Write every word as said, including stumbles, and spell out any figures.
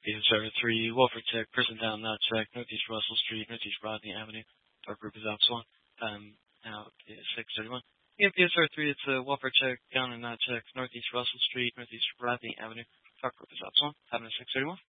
P S R three, Wolford Tech, Prison Down, Not Check, Northeast Russell Street, Northeast Rodney Avenue. Dark group is Opps one. Time now is six thirty-one. In P S R three, it's uh, Wolford Tech, Down and Not Check, Northeast Russell Street, Northeast Rodney Avenue. Dark group is Opps one. Time is six thirty-one.